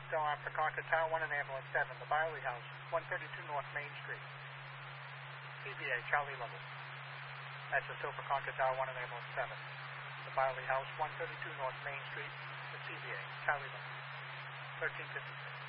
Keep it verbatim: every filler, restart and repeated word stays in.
Still on for Concord Tower one and Ambulance seven, the Byerly House, one thirty-two North Main Street. C B A, Charlie level. That's the still for Concord Tower one and Ambulance seven. The Byerly House, one thirty-two North Main Street, the C B A, Charlie level. thirteen fifty-six.